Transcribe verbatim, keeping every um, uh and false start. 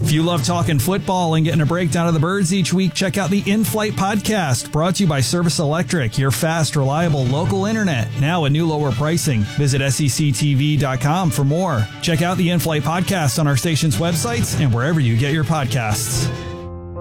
If you love talking football and getting a breakdown of the Birds each week, check out the In-Flight Podcast, brought to you by Service Electric, your fast, reliable local internet. Now at new lower pricing. Visit S E C T V dot com for more. Check out the In-Flight Podcast on our station's websites and wherever you get your podcasts.